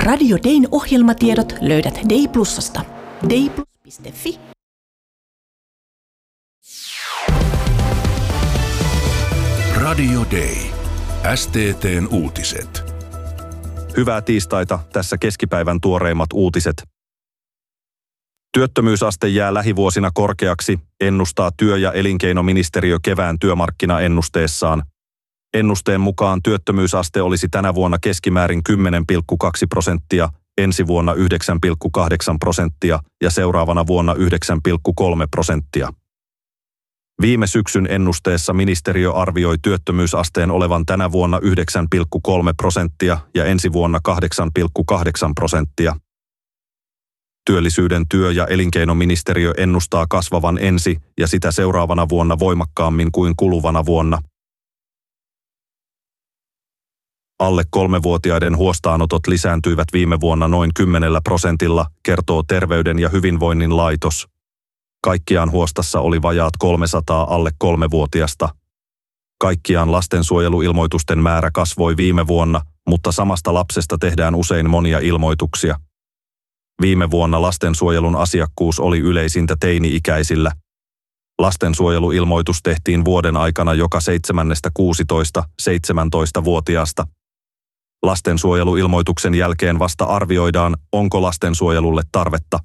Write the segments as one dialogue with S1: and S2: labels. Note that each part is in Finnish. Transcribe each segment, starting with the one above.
S1: Radio Dayn ohjelmatiedot löydät Day Plusasta. dayplus.fi.
S2: Radio Day. STT:n uutiset.
S3: Hyvää tiistaita, tässä keskipäivän tuoreimmat uutiset. Työttömyysaste jää lähivuosina korkeaksi, ennustaa työ- ja elinkeinoministeriö kevään työmarkkinaennusteessaan. Ennusteen mukaan työttömyysaste olisi tänä vuonna keskimäärin 10,2%, ensi vuonna 9,8% ja seuraavana vuonna 9,3%. Viime syksyn ennusteessa ministeriö arvioi työttömyysasteen olevan tänä vuonna 9,3% ja ensi vuonna 8,8%. Työllisyyden työ- ja elinkeinoministeriö ennustaa kasvavan ensi ja sitä seuraavana vuonna voimakkaammin kuin kuluvana vuonna. Alle 3-vuotiaiden huostaanotot lisääntyivät viime vuonna noin 10%, kertoo Terveyden ja hyvinvoinnin laitos. Kaikkiaan huostassa oli vajaat 300 alle 3-vuotiasta. Kaikkiaan lastensuojeluilmoitusten määrä kasvoi viime vuonna, mutta samasta lapsesta tehdään usein monia ilmoituksia. Viime vuonna lastensuojelun asiakkuus oli yleisintä teini-ikäisillä. Lastensuojeluilmoitus tehtiin vuoden aikana joka 7-16-17-vuotiaasta. Lastensuojeluilmoituksen jälkeen vasta arvioidaan, onko lastensuojelulle tarvetta.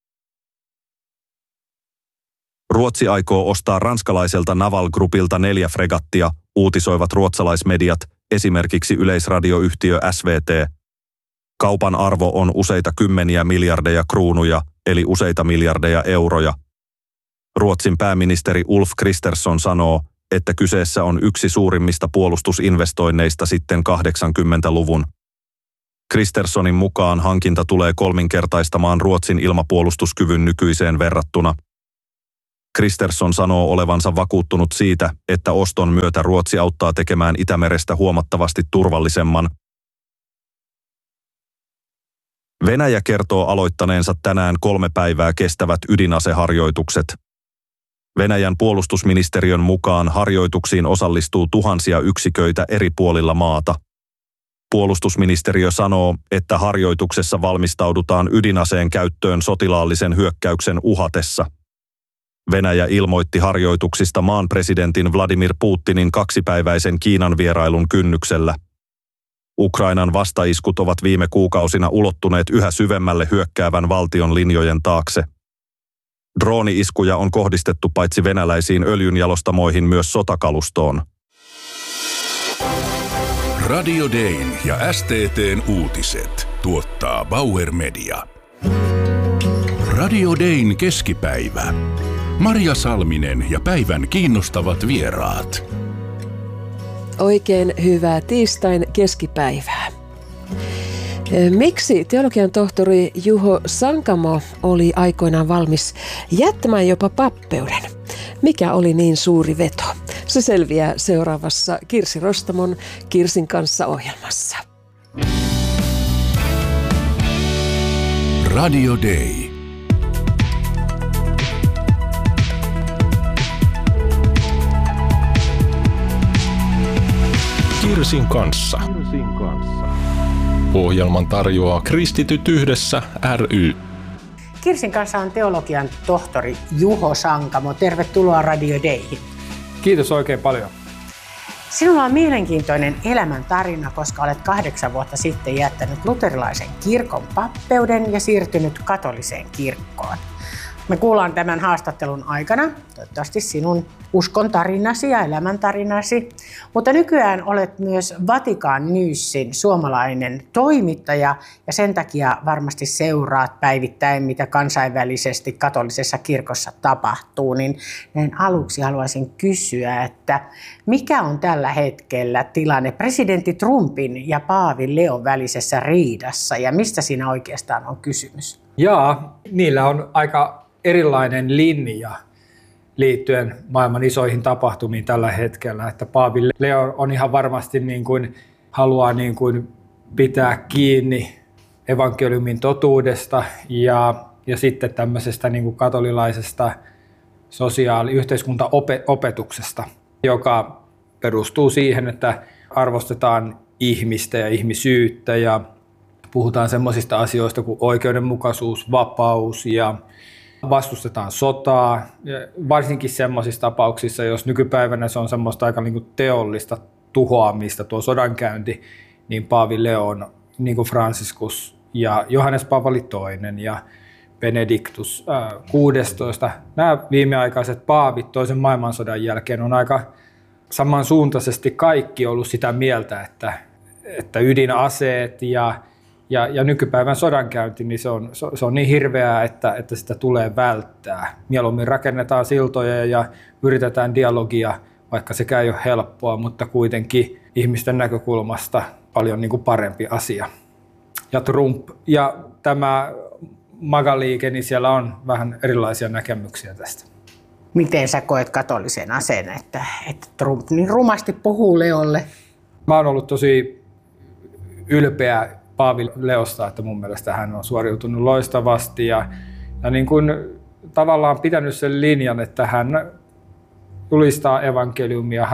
S3: Ruotsi aikoo ostaa ranskalaiselta Naval Groupilta 4 fregattia, uutisoivat ruotsalaismediat, esimerkiksi yleisradioyhtiö SVT. Kaupan arvo on useita kymmeniä miljardeja kruunuja, eli useita miljardeja euroja. Ruotsin pääministeri Ulf Kristersson sanoo, että kyseessä on yksi suurimmista puolustusinvestoinneista sitten 80-luvun. Kristerssonin mukaan hankinta tulee kolminkertaistamaan Ruotsin ilmapuolustuskyvyn nykyiseen verrattuna. Kristersson sanoo olevansa vakuuttunut siitä, että oston myötä Ruotsi auttaa tekemään Itämerestä huomattavasti turvallisemman. Venäjä kertoo aloittaneensa tänään 3 päivää kestävät ydinaseharjoitukset. Venäjän puolustusministeriön mukaan harjoituksiin osallistuu tuhansia yksiköitä eri puolilla maata. Puolustusministeriö sanoo, että harjoituksessa valmistaudutaan ydinaseen käyttöön sotilaallisen hyökkäyksen uhatessa. Venäjä ilmoitti harjoituksista maan presidentin Vladimir Putinin 2-päiväisen Kiinan vierailun kynnyksellä. Ukrainan vastaiskut ovat viime kuukausina ulottuneet yhä syvemmälle hyökkäävän valtion linjojen taakse. Drooni-iskuja on kohdistettu paitsi venäläisiin öljynjalostamoihin myös sotakalustoon.
S2: Radio Dayn ja STT:n uutiset tuottaa Bauer Media. Radio Dayn keskipäivä. Maria Salminen ja päivän kiinnostavat vieraat.
S4: Oikein hyvää tiistain keskipäivää. Miksi teologian tohtori Juho Sankamo oli aikoinaan valmis jättämään jopa pappeuden? Mikä oli niin suuri veto? Se selviää seuraavassa Kirsi Rostamon Kirsin kanssa -ohjelmassa.
S2: Radio Day.
S5: Kirsin kanssa. Ohjelman tarjoaa Kristityt yhdessä ry.
S6: Kirsin kanssa on teologian tohtori Juho Sankamo. Tervetuloa Radio Dayhin.
S7: Kiitos oikein paljon.
S6: Sinulla on mielenkiintoinen elämäntarina, koska olet 8 vuotta sitten jättänyt luterilaisen kirkon pappeuden ja siirtynyt katoliseen kirkkoon. Me kuullaan tämän haastattelun aikana, toivottavasti sinun uskon tarinasi ja elämäntarinasi, mutta nykyään olet myös Vatikan Newsin suomalainen toimittaja ja sen takia varmasti seuraat päivittäin, mitä kansainvälisesti katolisessa kirkossa tapahtuu. Niin näin aluksi haluaisin kysyä, että mikä on tällä hetkellä tilanne presidentti Trumpin ja paavi Leon välisessä riidassa ja mistä siinä oikeastaan on kysymys?
S7: Niillä on aika erilainen linja liittyen maailman isoihin tapahtumiin tällä hetkellä. Että paavi Leo on ihan varmasti haluaa pitää kiinni evankeliumin totuudesta ja sitten tämmöisestä katolilaisesta yhteiskuntaopetuksesta, joka perustuu siihen, että arvostetaan ihmistä ja ihmisyyttä ja puhutaan semmoisista asioista kuin oikeudenmukaisuus, vapaus ja vastustetaan sotaa. Ja varsinkin semmoisissa tapauksissa, jos nykypäivänä se on semmoista aika niin kuin teollista tuhoamista, tuo sodankäynti, niin Paavi Leon, niin kuin Franciscus ja Johannes Paavali II ja Benedictus XVI. Nämä viimeaikaiset paavit toisen maailmansodan jälkeen on aika samansuuntaisesti kaikki ollut sitä mieltä, että ydinaseet ja nykypäivän sodankäynti, niin se on niin hirveää, että sitä tulee välttää. Mieluummin rakennetaan siltoja ja yritetään dialogia, vaikka sekään ei ole helppoa, mutta kuitenkin ihmisten näkökulmasta paljon niin kuin parempi asia. Ja Trump ja tämä MAGA-liike, niin siellä on vähän erilaisia näkemyksiä tästä.
S6: Miten sä koet katolisen aseen, että Trump niin rumasti puhuu Leolle?
S7: Mä oon ollut tosi ylpeä Paavi Leosta, että mun mielestä hän on suoriutunut loistavasti ja niin kuin tavallaan pitänyt sen linjan, että hän julistaa evankeliumia,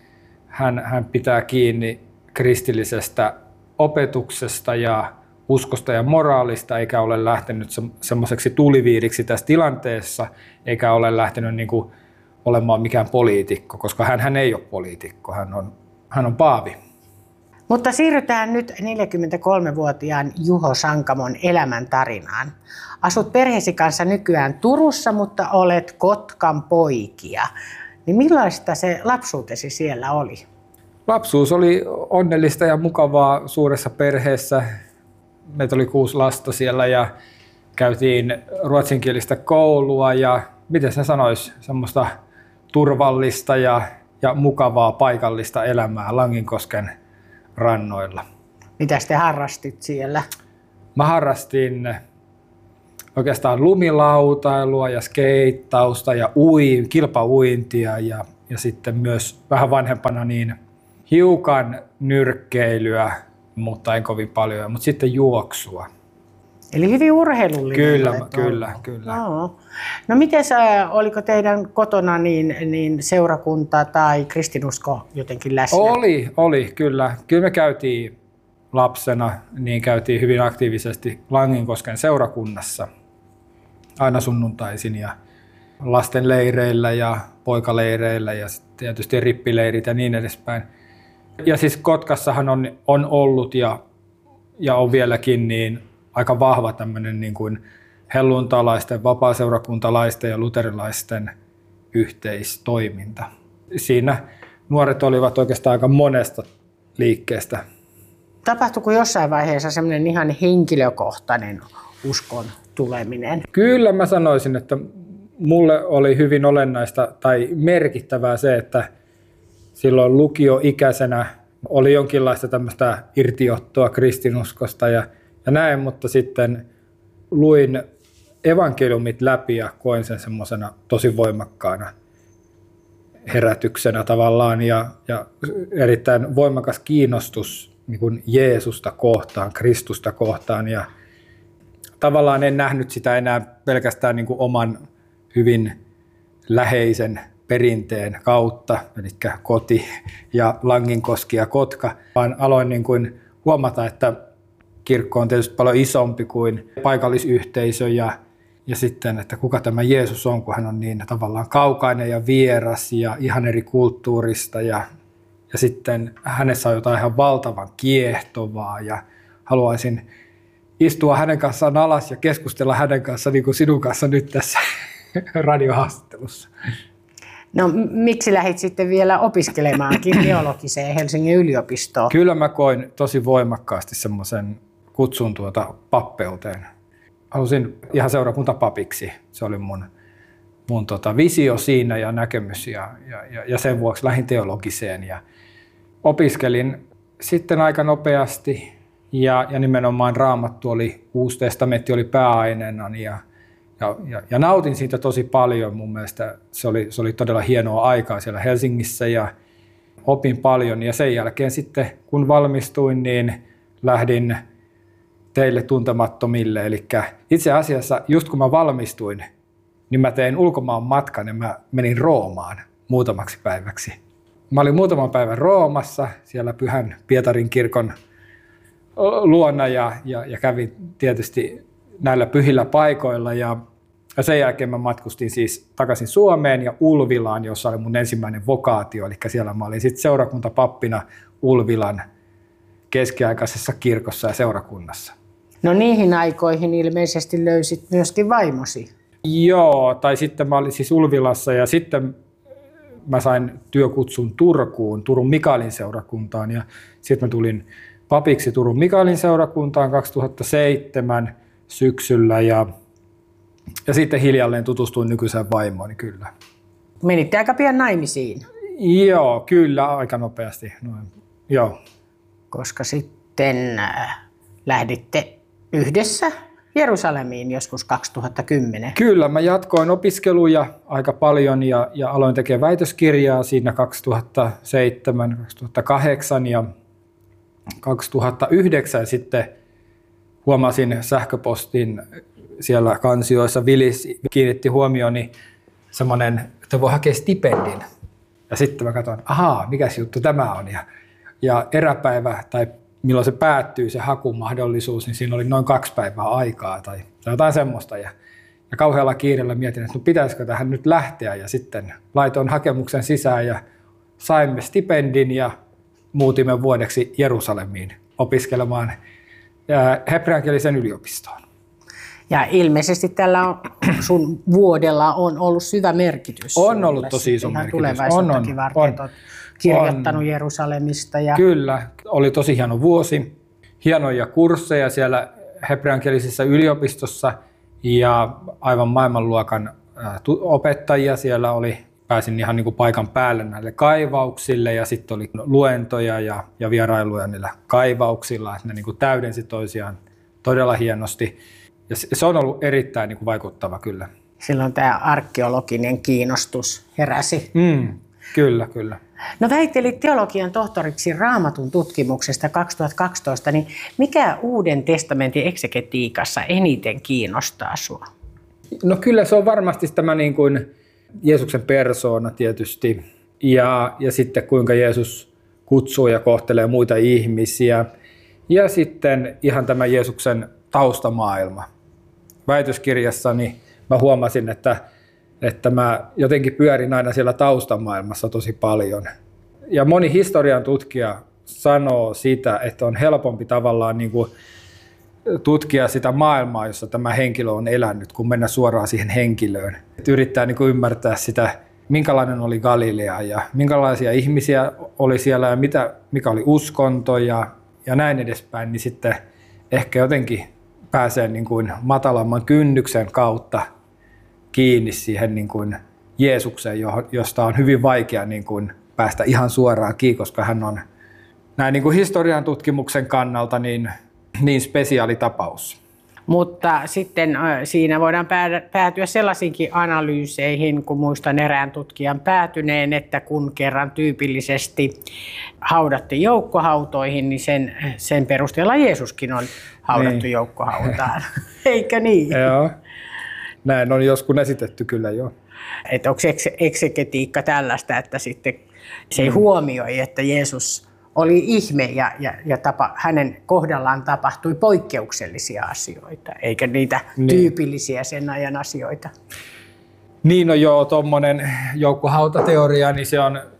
S7: hän pitää kiinni kristillisestä opetuksesta ja uskosta ja moraalista, eikä ole lähtenyt semmoiseksi tuliviiriksi tässä tilanteessa, eikä ole lähtenyt niin kuin olemaan mikään poliitikko, koska hän ei ole poliitikko, hän on paavi.
S6: Mutta siirrytään nyt 43-vuotiaan Juho Sankamon elämäntarinaan. Asut perheesi kanssa nykyään Turussa, mutta olet Kotkan poikia. Niin millaista se lapsuutesi siellä oli?
S7: Lapsuus oli onnellista ja mukavaa suuressa perheessä. Meitä oli 6 lasta siellä ja käytiin ruotsinkielistä koulua ja miten sen sanoisi, semmoista turvallista ja mukavaa paikallista elämää Langinkosken rannoilla.
S6: Mitäs te harrastit siellä?
S7: Mä harrastin oikeastaan lumilautailua ja skeittausta ja kilpauintia ja sitten myös vähän vanhempana niin hiukan nyrkkeilyä, mutta en kovin paljon, mutta sitten juoksua.
S6: Eli hyvin urheilullinen.
S7: Kyllä.
S6: No miten oliko teidän kotona niin seurakunta tai kristinusko jotenkin läsnä?
S7: Oli kyllä. Kyllä me käytiin lapsena, niin käytiin hyvin aktiivisesti Langinkosken seurakunnassa aina sunnuntaisin ja lasten leireillä ja poikaleireillä ja tietysti rippileirit ja niin edespäin. Ja siis Kotkassahan on ollut ja on vieläkin niin aika vahva tämmöinen niin kuin helluntalaisten, vapaaseurakuntalaisten ja luterilaisten yhteistoiminta. Siinä nuoret olivat oikeastaan aika monesta liikkeestä.
S6: Tapahtuiko jossain vaiheessa semmoinen ihan henkilökohtainen uskon tuleminen?
S7: Kyllä mä sanoisin, että mulle oli hyvin olennaista tai merkittävää se, että silloin lukioikäisenä oli jonkinlaista tämmöistä irtiottoa kristinuskosta ja näin, mutta sitten luin evankeliumit läpi ja koin sen semmoisena tosi voimakkaana herätyksenä tavallaan ja erittäin voimakas kiinnostus niin kuin Jeesusta kohtaan, Kristusta kohtaan ja tavallaan en nähnyt sitä enää pelkästään niin kuin oman hyvin läheisen perinteen kautta, eli koti ja Langinkoski ja Kotka, vaan aloin niin kuin huomata, että kirkko on tietysti paljon isompi kuin paikallisyhteisö ja sitten, että kuka tämä Jeesus on, kun hän on niin tavallaan kaukainen ja vieras ja ihan eri kulttuurista ja sitten hänessä on jotain ihan valtavan kiehtovaa ja haluaisin istua hänen kanssaan alas ja keskustella hänen kanssaan niin kuin sinun kanssa nyt tässä radiohaastattelussa.
S6: No miksi lähdit sitten vielä opiskelemaankin teologiseen Helsingin yliopistoon?
S7: Kyllä mä koin tosi voimakkaasti semmoisen kutsun pappeuteen. Halusin ihan seurakuntapapiksi. Se oli mun visio siinä ja näkemys ja sen vuoksi lähdin teologiseen ja opiskelin sitten aika nopeasti ja nimenomaan Raamattu oli, Uusi testamentti oli pääaineena ja nautin siitä tosi paljon. Mun mielestä se oli todella hienoa aikaa siellä Helsingissä ja opin paljon ja sen jälkeen sitten kun valmistuin, niin lähdin teille tuntemattomille. Eli itse asiassa just kun mä valmistuin, niin mä tein ulkomaan matkan ja mä menin Roomaan muutamaksi päiväksi. Mä olin muutaman päivän Roomassa, siellä Pyhän Pietarin kirkon luona ja kävin tietysti näillä pyhillä paikoilla. Ja sen jälkeen mä matkustin siis takaisin Suomeen ja Ulvilaan, jossa oli mun ensimmäinen vokaatio. Eli siellä mä olin sitten seurakuntapappina Ulvilan keskiaikaisessa kirkossa ja seurakunnassa.
S6: No niihin aikoihin ilmeisesti löysit myöskin vaimosi.
S7: Joo, tai sitten mä olin siis Ulvilassa ja sitten mä sain työkutsun Turkuun, Turun Mikaelin seurakuntaan. Ja sitten mä tulin papiksi Turun Mikaelin seurakuntaan 2007 syksyllä ja sitten hiljalleen tutustuin nykyiseen vaimooni, kyllä.
S6: Menitte aika pian naimisiin.
S7: Joo, kyllä, aika nopeasti. Noin. Joo.
S6: Koska sitten lähditte yhdessä Jerusalemiin joskus 2010.
S7: Kyllä, mä jatkoin opiskeluja aika paljon ja aloin tekemään väitöskirjaa siinä 2007, 2008 ja 2009 sitten huomasin sähköpostin siellä kansioissa. Vilis kiinnitti huomioni semmoinen, että voi hakea stipendin. Ja sitten mä katsoin, mikäs juttu tämä on. Ja eräpäivä tai milloin se päättyy se hakumahdollisuus, niin siinä oli noin 2 päivää aikaa tai jotain semmoista. Ja kauhealla kiireellä mietin, että pitäisikö tähän nyt lähteä. Ja sitten laitoin hakemuksen sisään ja saimme stipendin ja muutimme vuodeksi Jerusalemiin opiskelemaan hebreankielisen yliopistoon.
S6: Ja ilmeisesti tällä sun vuodella on ollut syvä merkitys.
S7: On ollut tosi iso merkitys.
S6: Tulevaisuuttakin varten olet kirjoittanut Jerusalemista. Ja...
S7: Kyllä, oli tosi hieno vuosi. Hienoja kursseja siellä hebreankielisessä yliopistossa ja aivan maailmanluokan opettajia siellä oli. Pääsin ihan niin kuin paikan päälle näille kaivauksille ja sitten oli luentoja ja vierailuja niillä kaivauksilla. Ne niin kuin täydensi toisiaan todella hienosti. Ja se on ollut erittäin niin kuin vaikuttava kyllä.
S6: Silloin tämä arkeologinen kiinnostus heräsi.
S7: Kyllä, kyllä.
S6: No väittelit teologian tohtoriksi Raamatun tutkimuksesta 2012, niin mikä Uuden testamentin eksegetiikassa eniten kiinnostaa sinua?
S7: No kyllä se on varmasti tämä niin kuin Jeesuksen persoona tietysti ja sitten kuinka Jeesus kutsuu ja kohtelee muita ihmisiä ja sitten ihan tämä Jeesuksen taustamaailma. Väitöskirjassani mä huomasin, että mä jotenkin pyörin aina siellä taustamaailmassa tosi paljon. Ja moni historian tutkija sanoo sitä, että on helpompi tavallaan niin kuin tutkia sitä maailmaa, jossa tämä henkilö on elänyt, kun mennä suoraan siihen henkilöön. Että yrittää niin kuin ymmärtää sitä, minkälainen oli Galilea ja minkälaisia ihmisiä oli siellä ja mikä oli uskonto ja näin edespäin, niin sitten ehkä jotenkin pääsee niin kuin matalamman kynnyksen kautta kiinni siihen niin kuin Jeesukseen, josta on hyvin vaikea niin kuin päästä ihan suoraan kiinni, koska hän on näin niin kuin historian tutkimuksen kannalta niin spesiaali tapaus.
S6: Mutta sitten siinä voidaan päätyä sellaisiinkin analyyseihin, kun muistan erään tutkijan päätyneen, että kun kerran tyypillisesti haudattiin joukkohautoihin, niin sen perusteella Jeesuskin on haudattu joukkohautaan. Eikö niin?
S7: Joo, näin on joskus esitetty kyllä jo.
S6: Että onko eksegetiikka tällaista, että sitten se ei huomioi, että Jeesus oli ihme ja hänen kohdallaan tapahtui poikkeuksellisia asioita, eikä niitä tyypillisiä sen ajan asioita.
S7: Niin no joo, tuommoinen joukkohautateoria, niin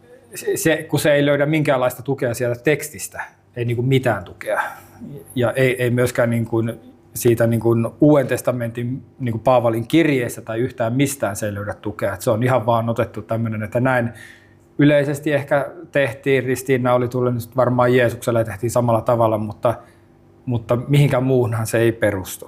S7: kun se ei löydä minkäänlaista tukea sieltä tekstistä, ei niin kuin mitään tukea. Ja ei myöskään niin kuin siitä niin kuin Uuden testamentin niin kuin Paavalin kirjeessä tai yhtään mistään se ei löydä tukea. Että se on ihan vaan otettu tämmöinen, että näin yleisesti ehkä tehtiin, ristiinna oli tullut varmaan Jeesukselle ja tehtiin samalla tavalla, mutta mihinkään muuhunhan se ei perustu.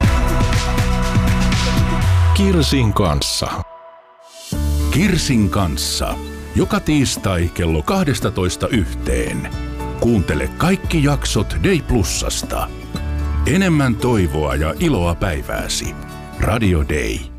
S2: Kirsin kanssa. Kirsin kanssa. Joka tiistai kello 12:00. Kuuntele kaikki jaksot Day Plusasta. Enemmän toivoa ja iloa päivääsi. Radio Day.